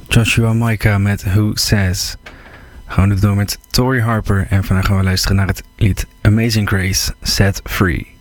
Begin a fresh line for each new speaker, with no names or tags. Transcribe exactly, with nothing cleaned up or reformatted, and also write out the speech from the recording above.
Joshua Micah met Who Says. Gaan we door met Tori Harper en vandaag gaan we luisteren naar het lied Amazing Grace, Set Free.